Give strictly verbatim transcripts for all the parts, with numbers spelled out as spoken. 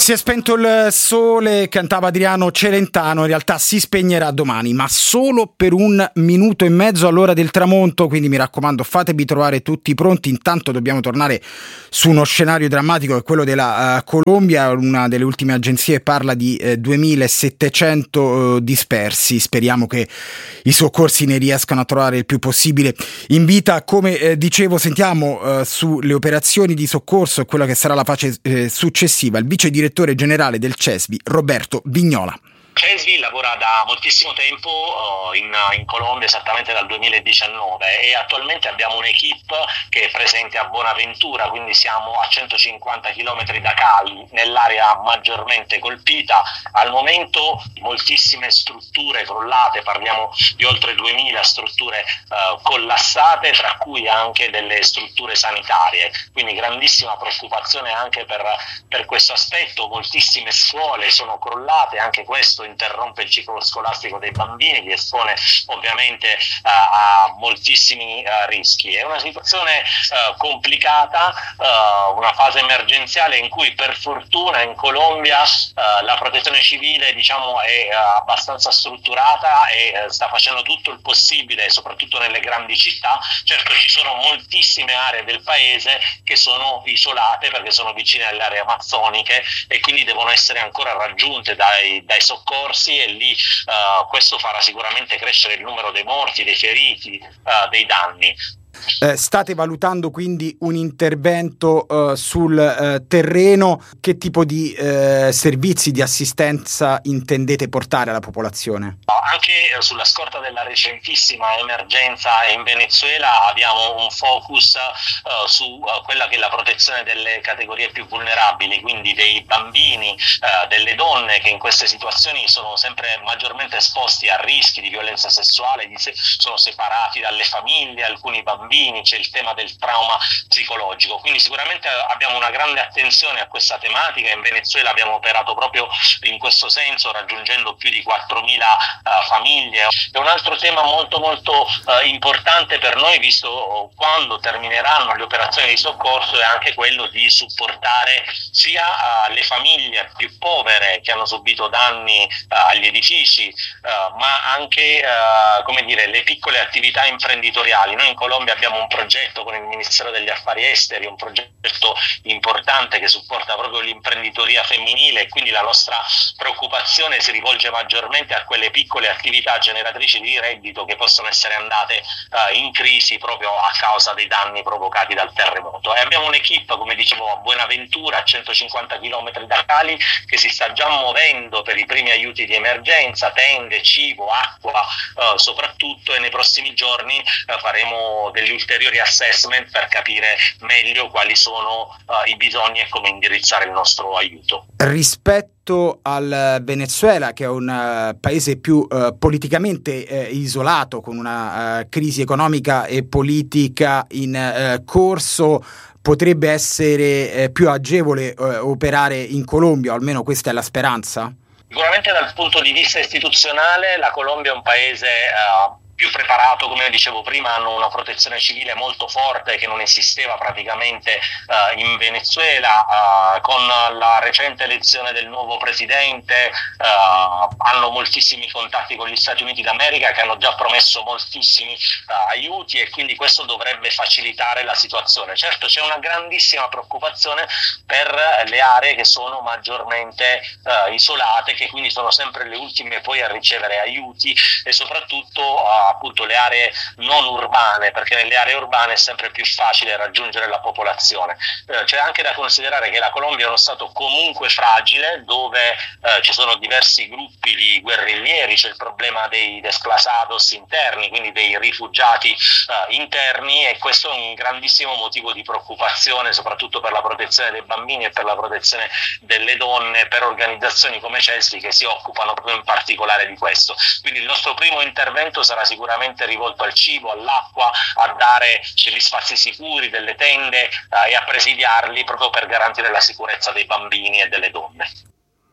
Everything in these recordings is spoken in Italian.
Si è spento il sole, cantava Adriano Celentano, in realtà si spegnerà domani, ma solo per un minuto e mezzo all'ora del tramonto, quindi mi raccomando fatevi trovare tutti pronti. Intanto dobbiamo tornare su uno scenario drammatico che è quello della uh, Colombia. Una delle ultime agenzie parla di uh, duemilasettecento uh, dispersi. Speriamo che i soccorsi ne riescano a trovare il più possibile in vita. Come eh, dicevo, sentiamo uh, sulle operazioni di soccorso e quella che sarà la fase eh, successiva il vice direttore generale del CESVI, Roberto Vignola. CESVI lavora da moltissimo tempo uh, in, in Colombia, esattamente dal duemiladiciannove, e attualmente abbiamo un'equipe che è presente a Buenaventura, quindi siamo a centocinquanta chilometri da Cali, nell'area maggiormente colpita. Al momento moltissime strutture crollate, parliamo di oltre duemila strutture uh, collassate, tra cui anche delle strutture sanitarie, quindi grandissima preoccupazione anche per, per questo aspetto. Moltissime scuole sono crollate, anche questo interrompe il ciclo scolastico dei bambini, li espone ovviamente uh, a moltissimi uh, rischi. È una situazione uh, complicata, uh, una fase emergenziale in cui per fortuna in Colombia uh, la protezione civile diciamo è uh, abbastanza strutturata e uh, sta facendo tutto il possibile, soprattutto nelle grandi città. Certo, ci sono moltissime aree del paese che sono isolate perché sono vicine alle aree amazzoniche e quindi devono essere ancora raggiunte dai, dai soccorsi, e lì uh, questo farà sicuramente crescere il numero dei morti, dei feriti, uh, dei danni. Eh, state valutando quindi un intervento uh, sul uh, terreno. Che tipo di uh, servizi di assistenza intendete portare alla popolazione? Anche sulla scorta della recentissima emergenza in Venezuela abbiamo un focus uh, su uh, quella che è la protezione delle categorie più vulnerabili, quindi dei bambini, uh, delle donne che in queste situazioni sono sempre maggiormente esposti a rischi di violenza sessuale, di se- sono separati dalle famiglie, alcuni bambini, c'è il tema del trauma psicologico, quindi sicuramente abbiamo una grande attenzione a questa tematica. In Venezuela abbiamo operato proprio in questo senso, raggiungendo più di quattromila uh, famiglie. È un altro tema molto molto uh, importante per noi, visto quando termineranno le operazioni di soccorso, è anche quello di supportare sia uh, le famiglie più povere che hanno subito danni uh, agli edifici, uh, ma anche uh, come dire, le piccole attività imprenditoriali. Noi in Colombia abbiamo un progetto con il Ministero degli Affari Esteri, un progetto importante che supporta proprio l'imprenditoria femminile, e quindi la nostra preoccupazione si rivolge maggiormente a quelle piccole attività generatrici di reddito che possono essere andate uh, in crisi proprio a causa dei danni provocati dal terremoto. E abbiamo un'equipe, come dicevo, a Buenaventura, a centocinquanta chilometri da Cali, che si sta già muovendo per i primi aiuti di emergenza, tende, cibo, acqua uh, soprattutto, e nei prossimi giorni uh, faremo degli ulteriori assessment per capire meglio quali sono uh, i bisogni e come indirizzare il nostro aiuto. Rispetto al Venezuela, che è un uh, paese più uh, politicamente uh, isolato, con una uh, crisi economica e politica in uh, corso, potrebbe essere uh, più agevole uh, operare in Colombia, o almeno questa è la speranza? Sicuramente dal punto di vista istituzionale la Colombia è un paese uh, più preparato, come dicevo prima, hanno una protezione civile molto forte che non esisteva praticamente uh, in Venezuela. Uh, con la recente elezione del nuovo presidente uh, hanno moltissimi contatti con gli Stati Uniti d'America, che hanno già promesso moltissimi uh, aiuti, e quindi questo dovrebbe facilitare la situazione. Certo, c'è una grandissima preoccupazione per le aree che sono maggiormente uh, isolate, che quindi sono sempre le ultime poi a ricevere aiuti, e soprattutto uh, appunto le aree non urbane, perché nelle aree urbane è sempre più facile raggiungere la popolazione. Eh, c'è anche da considerare che la Colombia è uno stato comunque fragile, dove eh, ci sono diversi gruppi di guerriglieri, c'è il problema dei desplazados interni, quindi dei rifugiati eh, interni, e questo è un grandissimo motivo di preoccupazione, soprattutto per la protezione dei bambini e per la protezione delle donne, per organizzazioni come CESVI che si occupano proprio in particolare di questo. Quindi il nostro primo intervento sarà sicuramente sicuramente rivolto al cibo, all'acqua, a dare degli spazi sicuri, delle tende eh, e a presidiarli proprio per garantire la sicurezza dei bambini e delle donne.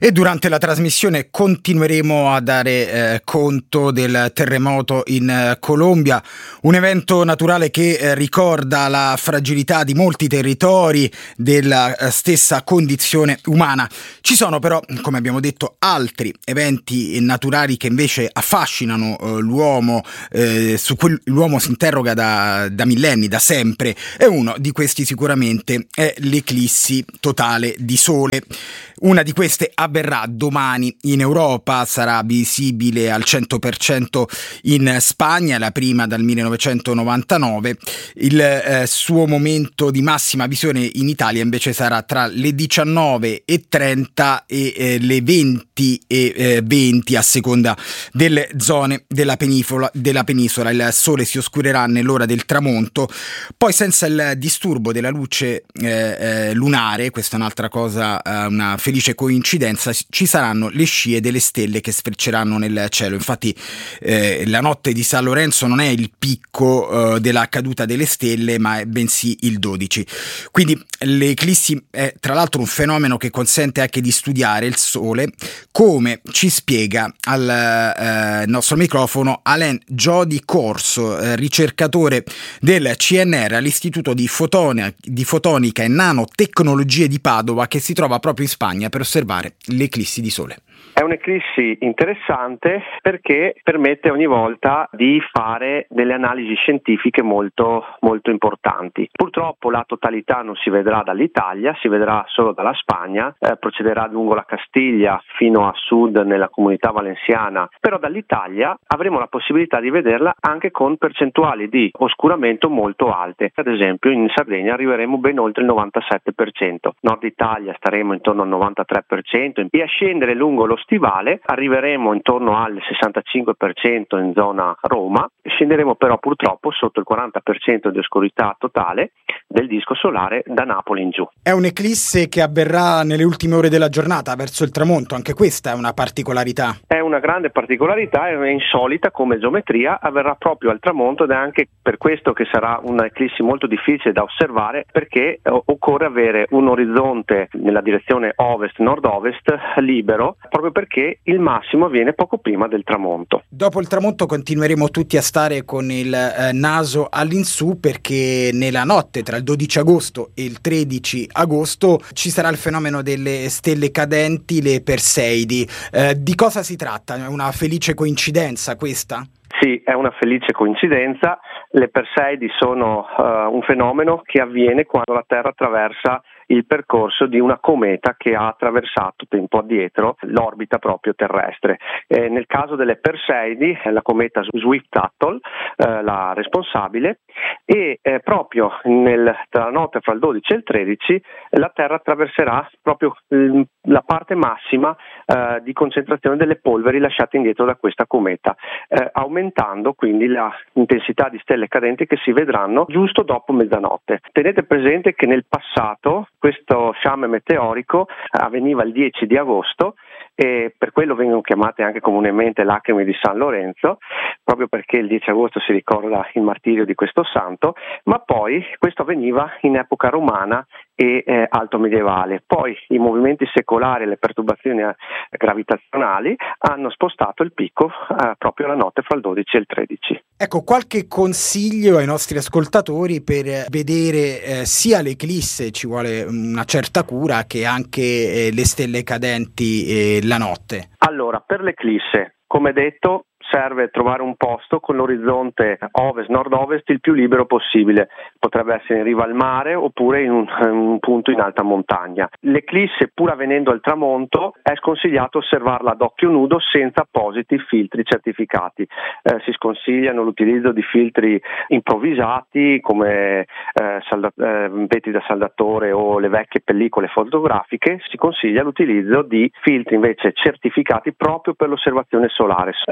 E durante la trasmissione continueremo a dare eh, conto del terremoto in eh, Colombia, un evento naturale che eh, ricorda la fragilità di molti territori, della eh, stessa condizione umana. Ci sono però, come abbiamo detto, altri eventi naturali che invece affascinano eh, l'uomo, eh, su cui l'uomo si interroga da, da millenni, da sempre, e uno di questi sicuramente è l'eclissi totale di sole. Una di queste avverrà domani in Europa, sarà visibile al cento per cento in Spagna, la prima dal millenovecentonovantanove. Il eh, suo momento di massima visione in Italia invece sarà tra le diciannove e trenta e eh, le venti e venti a seconda delle zone della penisola, della penisola. Il sole si oscurerà nell'ora del tramonto, poi senza il disturbo della luce eh, eh, lunare, questa è un'altra cosa, eh, una felice coincidenza, ci saranno le scie delle stelle che sfrecceranno nel cielo. Infatti eh, la notte di San Lorenzo non è il picco eh, della caduta delle stelle, ma è bensì il dodici. Quindi l'eclissi è tra l'altro un fenomeno che consente anche di studiare il sole, come ci spiega al eh, nostro microfono Alain Jody Corso, eh, ricercatore del C N R all'Istituto di, Fotonia, di Fotonica e Nanotecnologie di Padova, che si trova proprio in Spagna per osservare l'eclissi di sole. È un'eclissi interessante perché permette ogni volta di fare delle analisi scientifiche molto, molto importanti. Purtroppo la totalità non si vedrà dall'Italia, si vedrà solo dalla Spagna, eh, procederà lungo la Castiglia fino a sud nella Comunità Valenciana, però dall'Italia avremo la possibilità di vederla anche con percentuali di oscuramento molto alte. Ad esempio in Sardegna arriveremo ben oltre il novantasette per cento, Nord Italia staremo intorno al novantatré per cento e a scendere lungo lo stivale arriveremo intorno al sessantacinque per cento in zona Roma, scenderemo però purtroppo sotto il quaranta per cento di oscurità totale del disco solare da Napoli in giù. È un'eclisse che avverrà nelle ultime ore della giornata, verso il tramonto, anche questa è una particolarità. È una grande particolarità, è insolita come geometria, avverrà proprio al tramonto ed è anche per questo che sarà un'eclissi molto difficile da osservare, perché occorre avere un orizzonte nella direzione ovest-nord-ovest libero, proprio perché il massimo avviene poco prima del tramonto. Dopo il tramonto continueremo tutti a stare con il eh, naso all'insù, perché nella notte tra il dodici agosto e il tredici agosto ci sarà il fenomeno delle stelle cadenti, le Perseidi. Eh, di cosa si tratta? È una felice coincidenza questa? Sì, è una felice coincidenza. Le Perseidi sono uh, un fenomeno che avviene quando la Terra attraversa il percorso di una cometa che ha attraversato tempo addietro l'orbita proprio terrestre. Eh, nel caso delle Perseidi è la cometa Swift-Tuttle eh, la responsabile, e eh, proprio nel, tra la notte fra il dodici e il tredici la Terra attraverserà proprio l, la parte massima eh, di concentrazione delle polveri lasciate indietro da questa cometa, eh, aumentando quindi la intensità di stelle cadenti che si vedranno giusto dopo mezzanotte. Tenete presente che nel passato questo sciame meteorico avveniva il dieci di agosto e per quello vengono chiamate anche comunemente lacrime di San Lorenzo, proprio perché il dieci agosto si ricorda il martirio di questo santo, ma poi questo avveniva in epoca romana e eh, alto medievale. Poi i movimenti secolari e le perturbazioni gravitazionali hanno spostato il picco eh, proprio la notte fra il dodici e il tredici. Ecco, qualche consiglio ai nostri ascoltatori per vedere eh, sia l'eclisse, ci vuole una certa cura, che anche eh, le stelle cadenti eh, la notte? Allora, per l'eclisse, come detto, serve trovare un posto con l'orizzonte ovest-nord-ovest il più libero possibile. Potrebbe essere in riva al mare oppure in un, in un punto in alta montagna. L'eclisse, pur avvenendo al tramonto, è sconsigliato osservarla ad occhio nudo senza appositi filtri certificati. Eh, si sconsigliano l'utilizzo di filtri improvvisati come eh, salda- eh, vetri da saldatore o le vecchie pellicole fotografiche. Si consiglia l'utilizzo di filtri invece certificati proprio per l'osservazione solare. Eh, le potete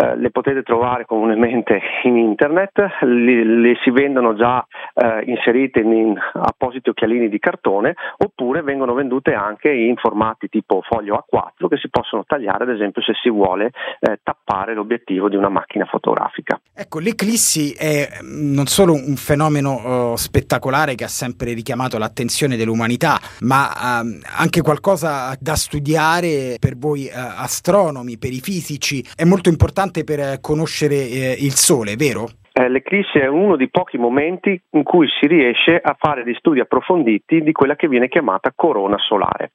potete trovare comunemente in internet, li, li si vendono già eh, inserite in, in appositi occhialini di cartone, oppure vengono vendute anche in formati tipo foglio A quattro che si possono tagliare, ad esempio se si vuole eh, tappare l'obiettivo di una macchina fotografica. Ecco, l'eclissi è non solo un fenomeno uh, spettacolare che ha sempre richiamato l'attenzione dell'umanità, ma uh, anche qualcosa da studiare per voi uh, astronomi, per i fisici. È molto importante per conoscere uh, il Sole, vero? L'eclissi è uno dei pochi momenti in cui si riesce a fare degli studi approfonditi di quella che viene chiamata corona solare.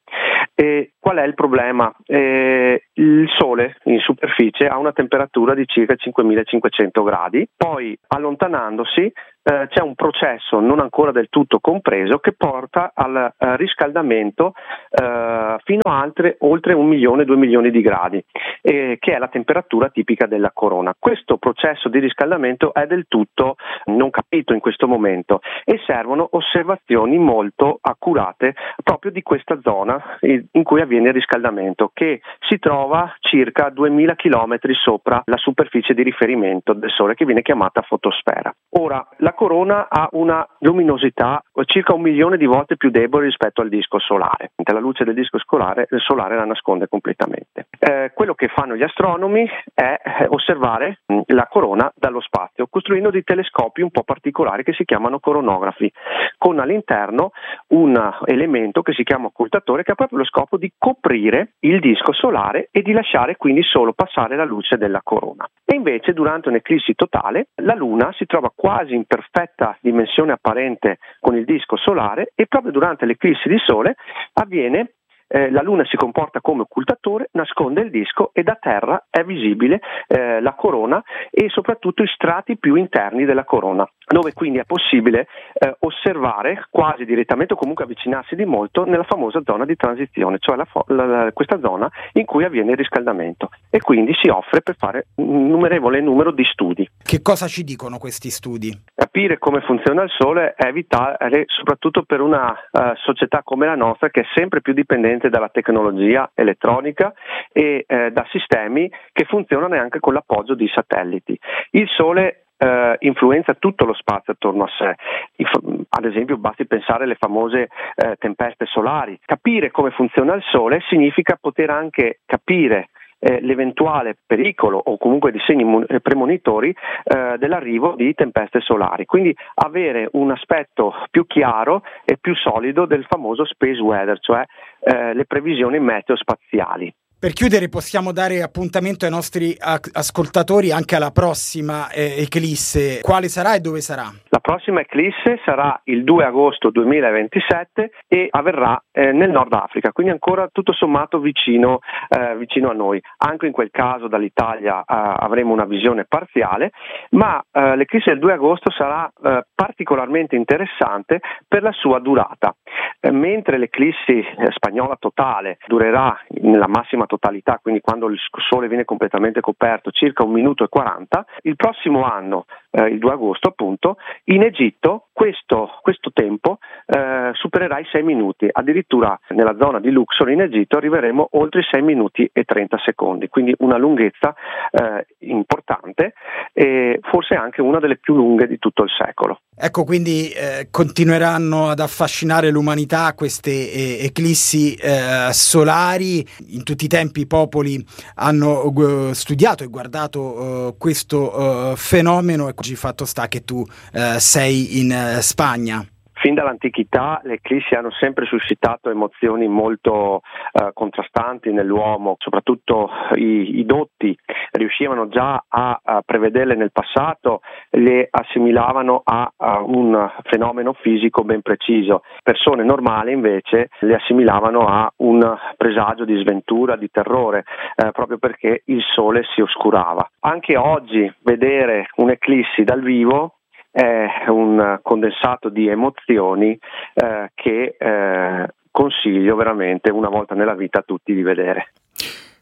E qual è il problema? Eh, il Sole in superficie ha una temperatura di circa cinquemilacinquecento gradi, poi allontanandosi eh, c'è un processo non ancora del tutto compreso che porta al eh, riscaldamento eh, fino a altre, oltre un milione, due milioni di gradi, eh, che è la temperatura tipica della corona. Questo processo di riscaldamento è del tutto non capito in questo momento e servono osservazioni molto accurate proprio di questa zona in cui avviene il riscaldamento, che si trova circa duemila chilometri sopra la superficie di riferimento del Sole, che viene chiamata fotosfera. Ora, la corona ha una luminosità circa un milione di volte più debole rispetto al disco solare. La luce del disco solare, il solare la nasconde completamente. Eh, quello che fanno gli astronomi è osservare la corona dallo spazio, costruendo dei telescopi un po' particolari che si chiamano coronografi, con all'interno un elemento che si chiama occultatore, che ha proprio lo scopo di coprire il disco solare e di lasciare quindi solo passare la luce della corona. E invece durante un'eclissi totale la Luna si trova quasi in perfetta dimensione apparente con il disco solare, e proprio durante l'eclissi di Sole avviene Eh, la Luna si comporta come occultatore, nasconde il disco e da terra è visibile eh, la corona e soprattutto i strati più interni della corona, dove quindi è possibile eh, osservare quasi direttamente o comunque avvicinarsi di molto nella famosa zona di transizione, cioè la fo- la, la, questa zona in cui avviene il riscaldamento, e quindi si offre per fare un numerevole numero di studi. Che cosa ci dicono questi studi? Capire come funziona il Sole è vitale soprattutto per una uh, società come la nostra, che è sempre più dipendente dalla tecnologia elettronica e eh, da sistemi che funzionano anche con l'appoggio di satelliti. Il Sole Uh, influenza tutto lo spazio attorno a sé. Inf- ad esempio basti pensare alle famose uh, tempeste solari. Capire come funziona il Sole significa poter anche capire eh, l'eventuale pericolo o comunque di segni mon- premonitori eh, dell'arrivo di tempeste solari, quindi avere un aspetto più chiaro e più solido del famoso space weather, cioè eh, le previsioni meteo spaziali. Per chiudere possiamo dare appuntamento ai nostri ascoltatori anche alla prossima eh, eclisse. Quale sarà e dove sarà? La prossima eclisse sarà il due agosto duemilaventisette e avverrà eh, nel Nord Africa, quindi ancora tutto sommato vicino, eh, vicino a noi. Anche in quel caso dall'Italia eh, avremo una visione parziale, ma eh, l'eclisse del due agosto sarà eh, particolarmente interessante per la sua durata. Eh, mentre l'eclissi eh, spagnola totale durerà nella massima totalità, quindi quando il Sole viene completamente coperto, circa un minuto e quaranta, il prossimo anno, eh, il due agosto appunto, in Egitto questo, questo tempo eh, supererà i sei minuti, addirittura nella zona di Luxor in Egitto arriveremo oltre i sei minuti e trenta secondi, quindi una lunghezza eh, importante e forse anche una delle più lunghe di tutto il secolo. Ecco, quindi eh, continueranno ad affascinare l'umanità queste eh, eclissi eh, solari. In tutti i tempi i popoli hanno uh, studiato e guardato uh, questo uh, fenomeno, e oggi fatto sta che tu uh, sei in uh, Spagna. Fin dall'antichità le eclissi hanno sempre suscitato emozioni molto eh, contrastanti nell'uomo, soprattutto i, i dotti riuscivano già a, a prevederle nel passato, le assimilavano a, a un fenomeno fisico ben preciso. Persone normali invece le assimilavano a un presagio di sventura, di terrore, eh, proprio perché il Sole si oscurava. Anche oggi vedere un'eclissi dal vivo è un condensato di emozioni eh, che eh, consiglio veramente una volta nella vita a tutti di vedere.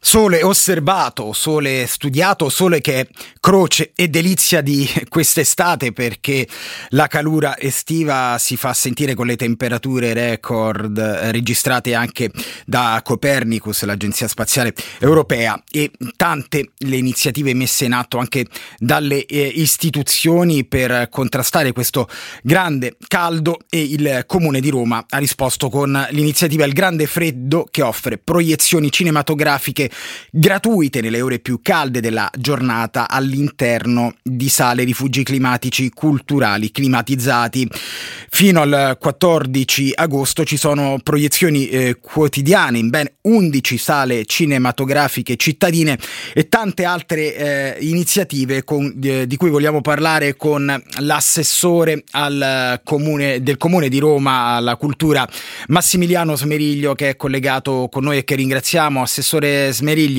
Sole osservato, sole studiato, sole che è croce e delizia di quest'estate, perché la calura estiva si fa sentire con le temperature record registrate anche da Copernicus, l'agenzia spaziale europea, e tante le iniziative messe in atto anche dalle eh, istituzioni per contrastare questo grande caldo, e il Comune di Roma ha risposto con l'iniziativa Il Grande Freddo, che offre proiezioni cinematografiche gratuite nelle ore più calde della giornata all'interno di sale rifugi climatici culturali climatizzati. Fino al quattordici agosto ci sono proiezioni eh, quotidiane in ben undici sale cinematografiche cittadine e tante altre eh, iniziative con, eh, di cui vogliamo parlare con l'assessore al comune, del Comune di Roma alla cultura, Massimiliano Smeriglio, che è collegato con noi e che ringraziamo. Assessore Smeriglio.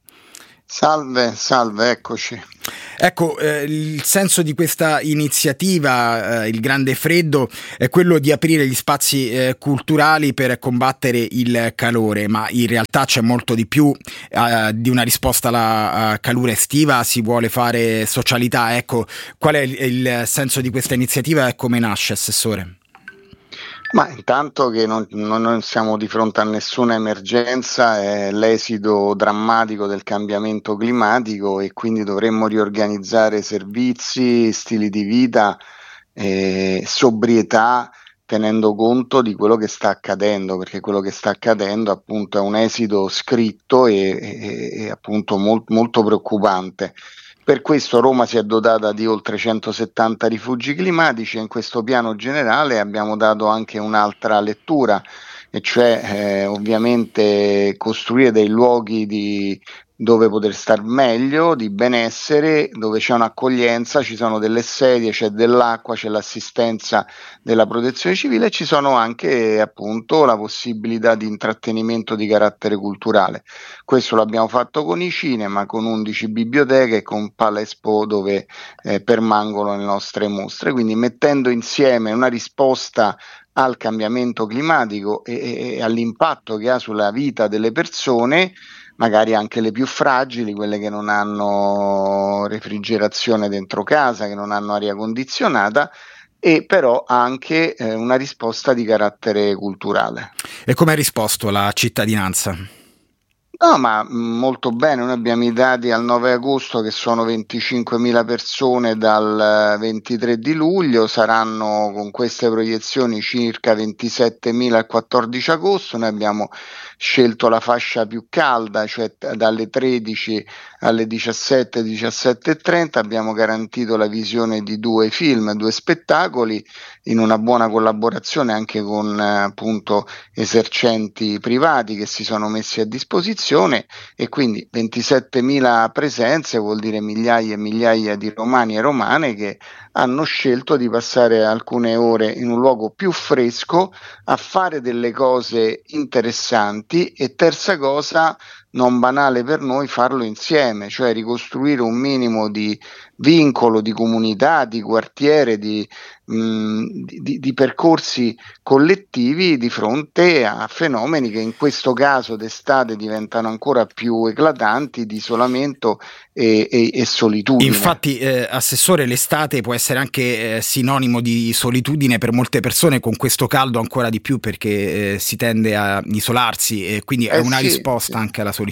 Salve, salve, eccoci. Ecco, eh, il senso di questa iniziativa, eh, Il Grande Freddo, è quello di aprire gli spazi eh, culturali per combattere il calore, ma in realtà c'è molto di più eh, di una risposta alla uh, calura estiva. Si vuole fare socialità. Ecco, qual è il, il senso di questa iniziativa e come nasce, Assessore? Ma intanto che non, non siamo di fronte a nessuna emergenza, è l'esito drammatico del cambiamento climatico e quindi dovremmo riorganizzare servizi, stili di vita, eh, sobrietà, tenendo conto di quello che sta accadendo, perché quello che sta accadendo appunto è un esito scritto e, e, e appunto molt, molto preoccupante. Per questo Roma si è dotata di oltre centosettanta rifugi climatici e in questo piano generale abbiamo dato anche un'altra lettura, e cioè eh, ovviamente costruire dei luoghi di, dove poter star meglio, di benessere, dove c'è un'accoglienza, ci sono delle sedie, c'è dell'acqua, c'è l'assistenza della protezione civile e ci sono anche appunto la possibilità di intrattenimento di carattere culturale. Questo l'abbiamo fatto con i cinema, con undici biblioteche e con Palespo, dove eh, permangono le nostre mostre, quindi mettendo insieme una risposta al cambiamento climatico e, e all'impatto che ha sulla vita delle persone, magari anche le più fragili, quelle che non hanno refrigerazione dentro casa, che non hanno aria condizionata, e però anche eh, una risposta di carattere culturale. E come ha risposto la cittadinanza? No, ma molto bene. Noi abbiamo i dati al nove agosto che sono venticinquemila persone dal ventitré di luglio, saranno con queste proiezioni circa ventisettemila il quattordici agosto. Noi abbiamo scelto la fascia più calda, cioè dalle tredici alle diciassette, diciassette e trenta. Abbiamo garantito la visione di due film, due spettacoli, in una buona collaborazione anche con eh, appunto esercenti privati che si sono messi a disposizione, e quindi ventisettemila presenze vuol dire migliaia e migliaia di romani e romane che hanno scelto di passare alcune ore in un luogo più fresco a fare delle cose interessanti e, terza cosa non banale per noi, farlo insieme, cioè ricostruire un minimo di vincolo, di comunità, di quartiere, di, mh, di, di percorsi collettivi di fronte a fenomeni che in questo caso d'estate diventano ancora più eclatanti, di isolamento e, e, e solitudine. Infatti, eh, Assessore, l'estate può essere anche eh, sinonimo di solitudine per molte persone, con questo caldo ancora di più, perché eh, si tende a isolarsi, e quindi è eh una sì, risposta sì. anche alla solitudine.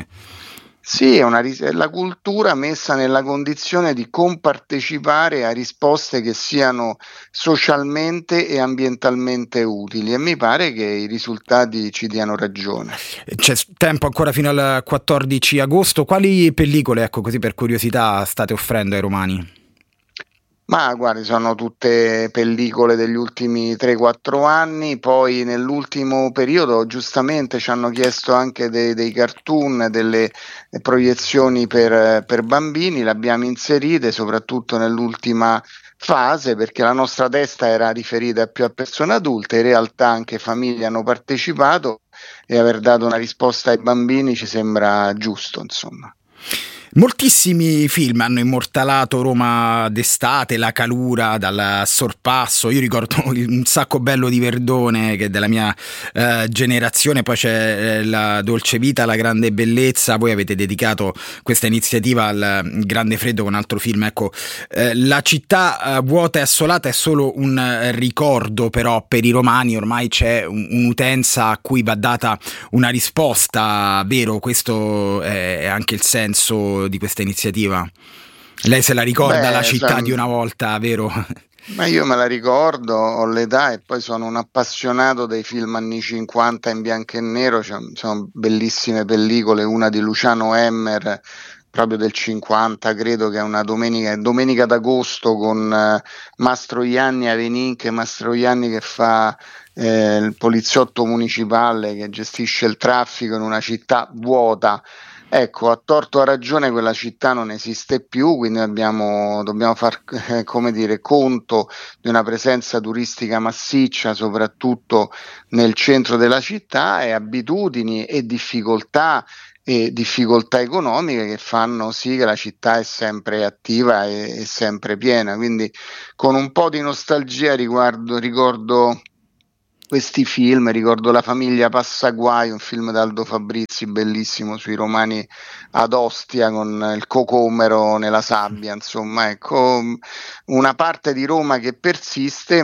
Sì, è, una, è la cultura messa nella condizione di compartecipare a risposte che siano socialmente e ambientalmente utili, e mi pare che i risultati ci diano ragione. C'è tempo ancora fino al quattordici agosto. Quali pellicole, ecco così per curiosità, state offrendo ai romani? Ma guardi, sono tutte pellicole degli ultimi tre quattro anni, poi nell'ultimo periodo giustamente ci hanno chiesto anche dei, dei cartoon, delle proiezioni per, per bambini, le abbiamo inserite soprattutto nell'ultima fase perché la nostra testa era riferita più a persone adulte, in realtà anche famiglie hanno partecipato e aver dato una risposta ai bambini ci sembra giusto, insomma. Moltissimi film hanno immortalato Roma d'estate, La Calura, Dal Sorpasso. Io ricordo un sacco bello di Verdone, che è della mia eh, generazione, poi c'è eh, La Dolce Vita, La Grande Bellezza. Voi avete dedicato questa iniziativa al Grande Freddo con un altro film. Ecco, eh, la città eh, vuota e assolata è solo un eh, ricordo, però per i romani ormai c'è un, un'utenza a cui va data una risposta, vero? Questo è anche il senso di questa iniziativa. Lei se la ricorda Beh, la città sam... di una volta, vero? Ma io me la ricordo, ho l'età e poi sono un appassionato dei film anni cinquanta in bianco e nero, cioè, sono bellissime pellicole, una di Luciano Emmer proprio del cinquanta, credo, che è una domenica, domenica d'agosto con eh, Mastroianni Aveninche, Mastroianni che fa eh, il poliziotto municipale che gestisce il traffico in una città vuota. Ecco, a torto o a ragione quella città non esiste più, quindi abbiamo, dobbiamo far eh, come dire, conto di una presenza turistica massiccia, soprattutto nel centro della città, e abitudini e difficoltà e difficoltà economiche che fanno sì che la città è sempre attiva e, e sempre piena. Quindi con un po' di nostalgia riguardo, ricordo questi film, ricordo La famiglia Passaguai, un film di Aldo Fabrizi bellissimo sui romani ad Ostia con il cocomero nella sabbia, insomma, ecco, una parte di Roma che persiste,